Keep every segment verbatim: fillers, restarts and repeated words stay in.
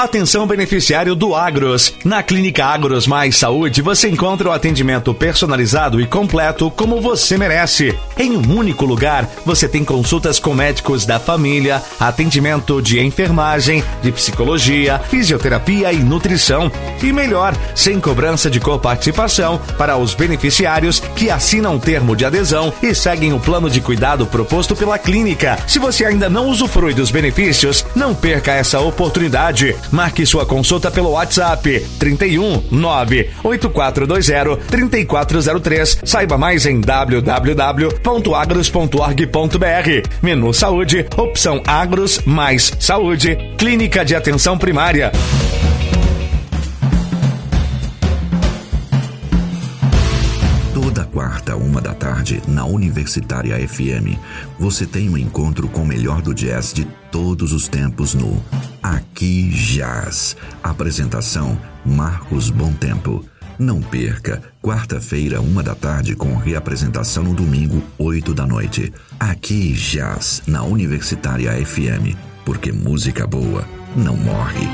Atenção beneficiário do Agros. Na Clínica Agros Mais Saúde você encontra o atendimento personalizado e completo como você merece. Em um único lugar, você tem consultas com médicos da família, atendimento de enfermagem, de psicologia, fisioterapia e nutrição. E melhor, sem cobrança de coparticipação para os beneficiários que assinam o termo de adesão e seguem o plano de cuidado proposto pela clínica. Se você ainda não usufrui dos benefícios, não perca essa oportunidade. Marque sua consulta pelo WhatsApp trinta e um, nove, oito quatro dois zero, três quatro zero três. Saiba mais em w w w ponto agros ponto org ponto b r. Menu Saúde, opção Agros Mais Saúde, Clínica de Atenção Primária. Toda quarta, uma da tarde, na Universitária F M, você tem um encontro com o melhor do jazz de todos os tempos no Aqui Jazz. Apresentação Marcos Bom Tempo. Não perca, quarta-feira, uma da tarde, com reapresentação no domingo, oito da noite. Aqui Jazz, na Universitária F M, porque música boa não morre.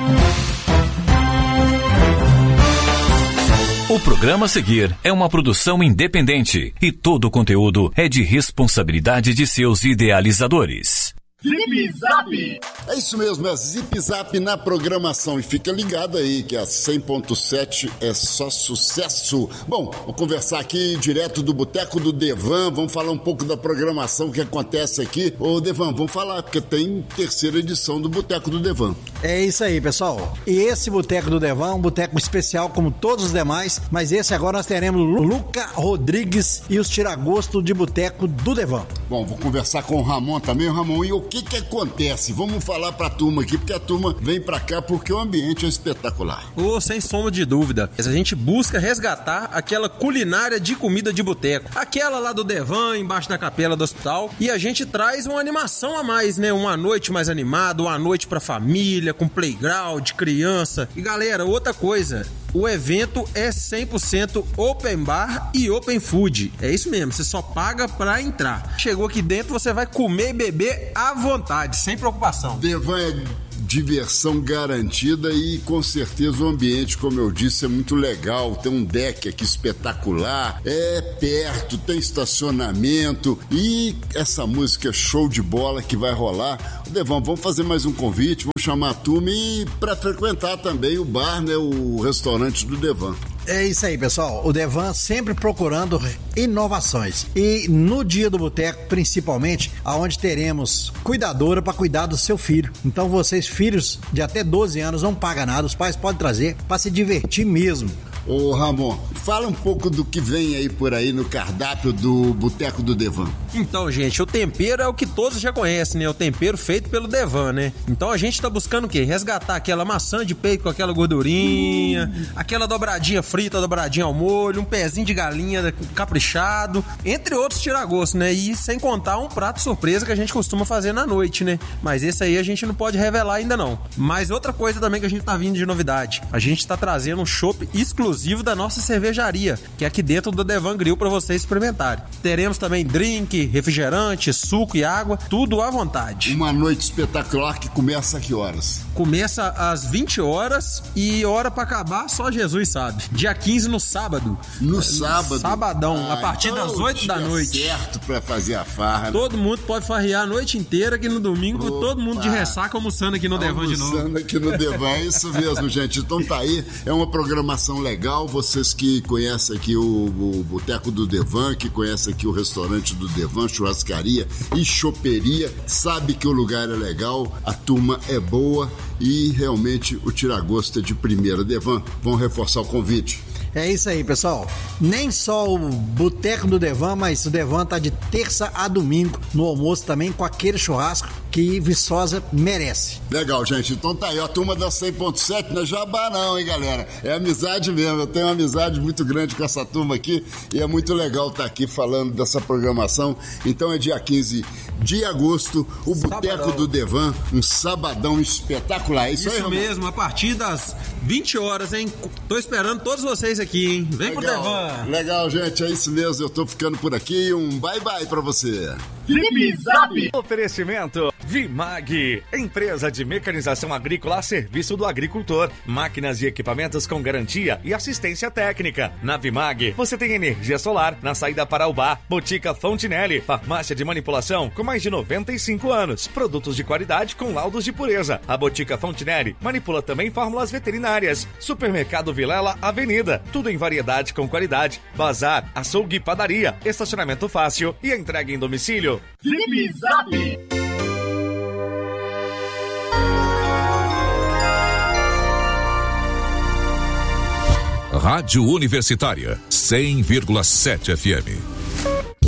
O programa a seguir é uma produção independente e todo o conteúdo é de responsabilidade de seus idealizadores. Zip Zap! É isso mesmo, é Zip Zap na programação. E fica ligado aí que a cem ponto sete é só sucesso. Bom, vou conversar aqui direto do Boteco do Devan. Vamos falar um pouco da programação que acontece aqui. Ô, Devan, vamos falar, porque tem terceira edição do Boteco do Devan. É isso aí, pessoal. E esse Boteco do Devan é um boteco especial como todos os demais, mas esse agora nós teremos Luca Rodrigues e os Tiragosto de Boteco do Devan. Bom, vou conversar com o Ramon também. Ramon, e o que que acontece? Vamos falar pra turma aqui, porque a turma vem pra cá porque o ambiente é espetacular. Oh, sem sombra de dúvida. A gente busca resgatar aquela culinária de comida de boteco. Aquela lá do Devan, embaixo da capela do hospital. E a gente traz uma animação a mais, né? Uma noite mais animada, uma noite pra família, com playground, criança. E galera, outra coisa... O evento é cem por cento open bar e open food. É isso mesmo, você só paga pra entrar. Chegou aqui dentro, você vai comer e beber à vontade, sem preocupação. Devan é diversão garantida e com certeza o ambiente, como eu disse, é muito legal. Tem um deck aqui espetacular, é perto, tem estacionamento e essa música show de bola que vai rolar. Devan, vamos fazer mais um convite, vamos chamar a turma e para frequentar também o bar, né, o restaurante do Devan. É isso aí, pessoal. O Devan sempre procurando inovações. E no dia do boteco, principalmente, aonde teremos cuidadora para cuidar do seu filho. Então vocês, filhos de até doze anos, não pagam nada. Os pais podem trazer para se divertir mesmo. Ô Ramon, fala um pouco do que vem aí por aí no cardápio do Boteco do Devan. Então, gente, o tempero é o que todos já conhecem, né? O tempero feito pelo Devan, né? Então a gente tá buscando o quê? Resgatar aquela maçã de peito com aquela gordurinha, hum. aquela dobradinha frita, dobradinha ao molho, um pezinho de galinha caprichado, entre outros tiragosto, né? E sem contar um prato surpresa que a gente costuma fazer na noite, né? Mas esse aí a gente não pode revelar ainda não. Mas outra coisa também que a gente tá vindo de novidade, a gente tá trazendo um chopp exclusivo da nossa cervejaria, que é aqui dentro do Devan Grill para vocês experimentarem. Teremos também drink, refrigerante, suco e água, tudo à vontade. Uma noite espetacular que começa a que horas? Começa às vinte horas e hora para acabar só Jesus sabe. Dia quinze no sábado. No sábado? Sabadão, ah, a partir então das oito da noite. Certo para fazer a farra. Todo né? mundo pode farrear a noite inteira aqui no domingo, Opa. todo mundo de ressaca almoçando aqui no Devan de novo. Almoçando aqui no Devan, é isso mesmo, gente. Então tá aí, é uma programação legal. Vocês que conhecem aqui o, o Boteco do Devan, que conhecem aqui o restaurante do Devan, churrascaria e choperia, sabe que o lugar é legal, a turma é boa e realmente o tiragosto é de primeira. Devan, vamos reforçar o convite. É isso aí, pessoal. Nem só o Boteco do Devan, mas o Devan tá de terça a domingo no almoço também com aquele churrasco que Viçosa merece. Legal, gente. Então tá aí, ó, a turma da cem ponto sete não é jabá não, hein, galera? É amizade mesmo. Eu tenho uma amizade muito grande com essa turma aqui e é muito legal estar aqui falando dessa programação. Então é dia quinze de agosto, o Boteco do Devan, um sabadão espetacular. É isso, isso aí, Ramon? Mesmo, a partir das vinte horas, hein? Tô esperando todos vocês aqui, hein? Vem legal, pro Devan. Legal, gente, é isso mesmo. Eu tô ficando por aqui. Um bye-bye pra você. Zip Zap. Oferecimento Vimag, empresa de mecanização agrícola a serviço do agricultor. Máquinas e equipamentos com garantia e assistência técnica. Na Vimag, você tem energia solar na saída para Ubá, Botica Fontinelli, farmácia de manipulação com mais de noventa e cinco anos. Produtos de qualidade com laudos de pureza. A Botica Fontinelli manipula também fórmulas veterinárias. Supermercado Vilela Avenida, tudo em variedade com qualidade. Bazar, açougue e padaria, estacionamento fácil e entrega em domicílio. Zip Zap. Rádio Universitária, cem vírgula sete F M.